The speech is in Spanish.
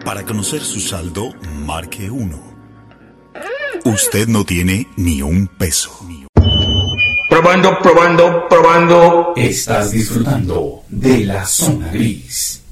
Para conocer su saldo, marque 1. Usted no tiene ni un peso. Probando, probando, probando. Estás disfrutando de La Zona Gris.